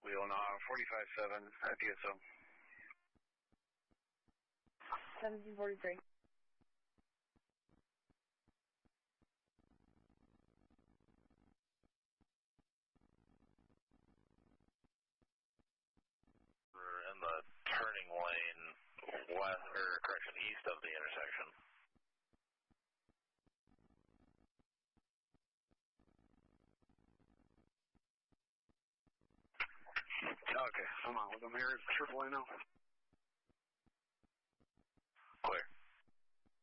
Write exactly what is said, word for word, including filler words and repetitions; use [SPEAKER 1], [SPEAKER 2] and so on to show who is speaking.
[SPEAKER 1] wheel now, forty-five seven at P S O.
[SPEAKER 2] seventeen forty-three.
[SPEAKER 3] We're in the turning lane west, or correction, east of the intersection.
[SPEAKER 1] Okay, I'm on with them here. It's triple A now.